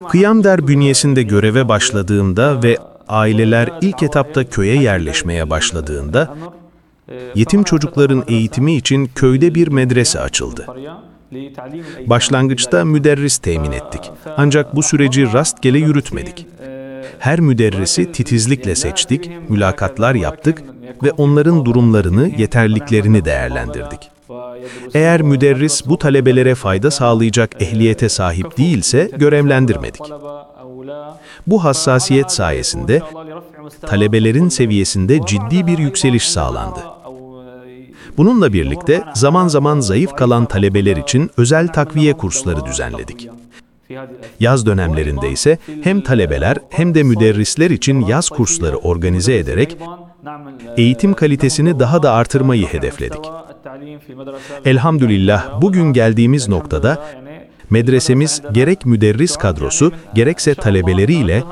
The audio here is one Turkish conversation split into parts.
Kıyamder bünyesinde göreve başladığımda ve aileler ilk etapta köye yerleşmeye başladığında, yetim çocukların eğitimi için köyde bir medrese açıldı. Başlangıçta müderris temin ettik. Ancak bu süreci rastgele yürütmedik. Her müderrisi titizlikle seçtik, mülakatlar yaptık ve onların durumlarını, yeterliliklerini değerlendirdik. Eğer müderris bu talebelere fayda sağlayacak ehliyete sahip değilse görevlendirmedik. Bu hassasiyet sayesinde talebelerin seviyesinde ciddi bir yükseliş sağlandı. Bununla birlikte zaman zaman zayıf kalan talebeler için özel takviye kursları düzenledik. Yaz dönemlerinde ise hem talebeler hem de müderrisler için yaz kursları organize ederek eğitim kalitesini daha da artırmayı hedefledik. Elhamdülillah bugün geldiğimiz noktada medresemiz gerek müderris kadrosu gerekse talebeleriyle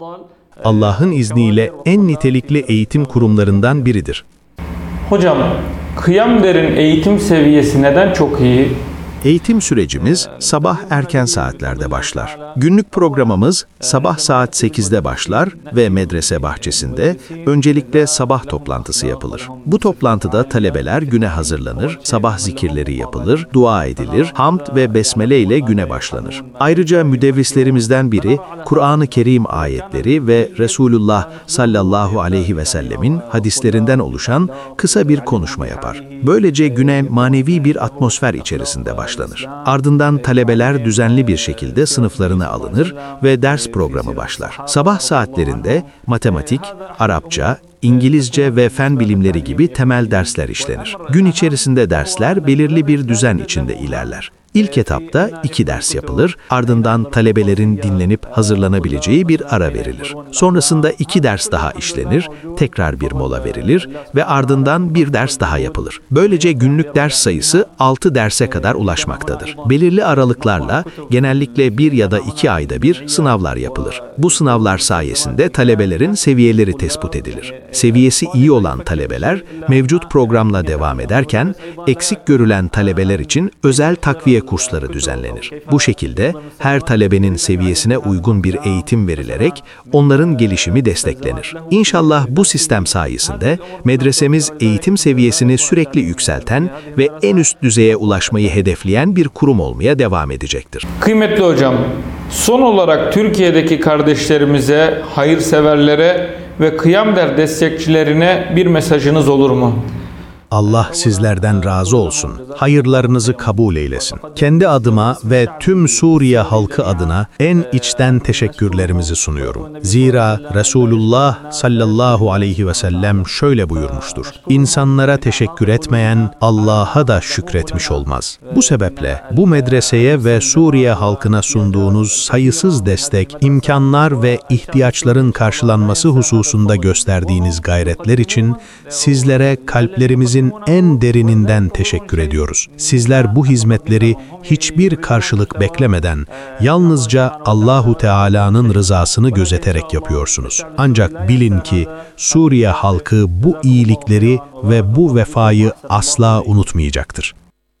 Allah'ın izniyle en nitelikli eğitim kurumlarından biridir. Hocam, Kıyamder'in eğitim seviyesi neden çok iyi? Eğitim sürecimiz sabah erken saatlerde başlar. Günlük programımız sabah saat 8'de başlar ve medrese bahçesinde öncelikle sabah toplantısı yapılır. Bu toplantıda talebeler güne hazırlanır, sabah zikirleri yapılır, dua edilir, hamd ve besmele ile güne başlanır. Ayrıca müderrislerimizden biri Kur'an-ı Kerim ayetleri ve Resulullah sallallahu aleyhi ve sellemin hadislerinden oluşan kısa bir konuşma yapar. Böylece güne manevi bir atmosfer içerisinde başlanır. Ardından talebeler düzenli bir şekilde sınıflarına alınır ve ders programı başlar. Sabah saatlerinde matematik, Arapça, İngilizce ve fen bilimleri gibi temel dersler işlenir. Gün içerisinde dersler belirli bir düzen içinde ilerler. İlk etapta 2 ders yapılır, ardından talebelerin dinlenip hazırlanabileceği bir ara verilir. Sonrasında 2 ders daha işlenir, tekrar bir mola verilir ve ardından bir ders daha yapılır. Böylece günlük ders sayısı 6 derse kadar ulaşmaktadır. Belirli aralıklarla genellikle 1 ya da 2 ayda bir sınavlar yapılır. Bu sınavlar sayesinde talebelerin seviyeleri tespit edilir. Seviyesi iyi olan talebeler mevcut programla devam ederken eksik görülen talebeler için özel takviye kursları düzenlenir. Bu şekilde her talebenin seviyesine uygun bir eğitim verilerek onların gelişimi desteklenir. İnşallah bu sistem sayesinde medresemiz eğitim seviyesini sürekli yükselten ve en üst düzeye ulaşmayı hedefleyen bir kurum olmaya devam edecektir. Kıymetli hocam, son olarak Türkiye'deki kardeşlerimize, hayırseverlere ve Kıyamder destekçilerine bir mesajınız olur mu? Allah sizlerden razı olsun. Hayırlarınızı kabul eylesin. Kendi adıma ve tüm Suriye halkı adına en içten teşekkürlerimizi sunuyorum. Zira Resulullah sallallahu aleyhi ve sellem şöyle buyurmuştur. İnsanlara teşekkür etmeyen Allah'a da şükretmiş olmaz. Bu sebeple bu medreseye ve Suriye halkına sunduğunuz sayısız destek, imkanlar ve ihtiyaçların karşılanması hususunda gösterdiğiniz gayretler için sizlere kalplerimizin en derininden teşekkür ediyoruz. Sizler bu hizmetleri hiçbir karşılık beklemeden yalnızca Allahu Teala'nın rızasını gözeterek yapıyorsunuz. Ancak bilin ki Suriye halkı bu iyilikleri ve bu vefayı asla unutmayacaktır.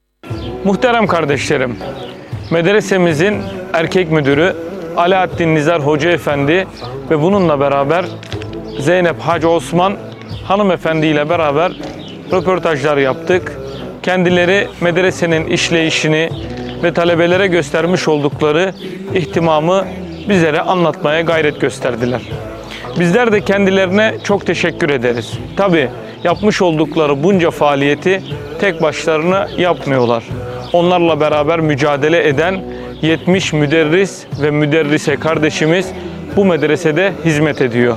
Muhterem kardeşlerim, medresemizin erkek müdürü Alaaddin Nizar Hoca Efendi ve bununla beraber Zeynep Hacı Osman hanımefendi ile beraber röportajlar yaptık. Kendileri medresenin işleyişini ve talebelere göstermiş oldukları ihtimamı bizlere anlatmaya gayret gösterdiler. Bizler de kendilerine çok teşekkür ederiz. Tabii yapmış oldukları bunca faaliyeti tek başlarına yapmıyorlar. Onlarla beraber mücadele eden 70 müderris ve müderrise kardeşimiz bu medresede hizmet ediyor.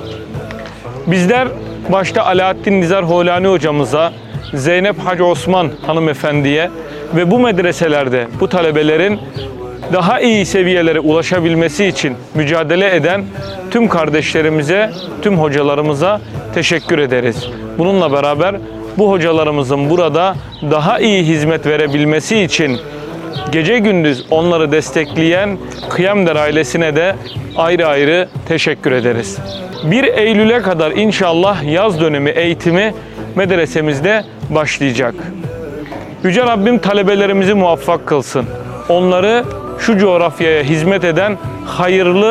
Bizler başta Alaaddin Nizar Holani hocamıza, Zeynep Hacı Osman hanımefendiye ve bu medreselerde bu talebelerin daha iyi seviyelere ulaşabilmesi için mücadele eden tüm kardeşlerimize, tüm hocalarımıza teşekkür ederiz. Bununla beraber bu hocalarımızın burada daha iyi hizmet verebilmesi için gece gündüz onları destekleyen Kıyamder ailesine de ayrı ayrı teşekkür ederiz. 1 Eylül'e kadar inşallah yaz dönemi eğitimi medresemizde başlayacak. Yüce Rabbim talebelerimizi muvaffak kılsın. Onları şu coğrafyaya hizmet eden hayırlı